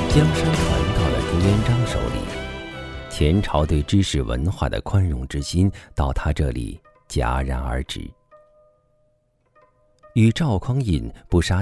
江山传到了朱元璋手里，前朝对知识文化的宽容之心到他这里戛然而止。与赵匡胤不杀